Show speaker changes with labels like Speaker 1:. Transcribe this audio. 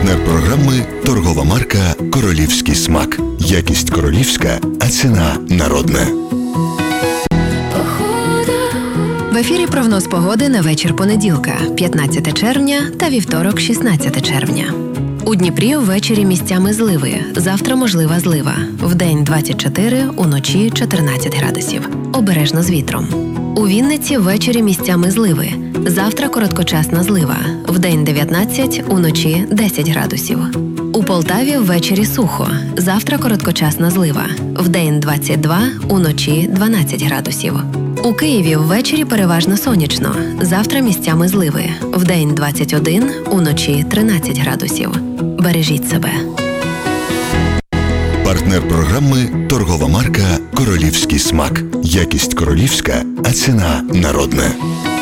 Speaker 1: Партнер програми – торгова марка «Королівський смак». Якість королівська, а ціна народна.
Speaker 2: В ефірі прогноз погоди на вечір понеділка, 15 червня та вівторок, 16 червня. У Дніпрі ввечері місцями зливи. Завтра можлива злива. Вдень 24, уночі 14 градусів. Обережно з вітром. У Вінниці ввечері місцями зливи. Завтра короткочасна злива. Вдень 19, уночі 10 градусів. У Полтаві ввечері сухо. Завтра короткочасна злива. Вдень 22, уночі 12 градусів. У Києві ввечері переважно сонячно. Завтра місцями зливи. Вдень 21, уночі 13 градусів. Бережіть себе.
Speaker 1: Партнер програми – торгова марка «Королівський смак». Якість королівська, а ціна народна.